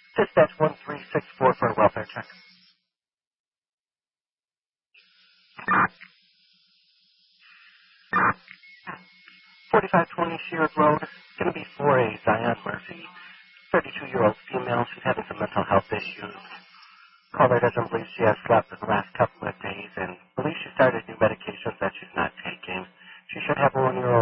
Dispatch 1364 for a welfare check. 4520 Sheard Road. Going to be for a Zion Murphy, 32-year-old female. She's having some mental health issues. Caller doesn't believe she has slept in the last couple of days and believes she started new medications that she's not taking. She should have a 1-year-old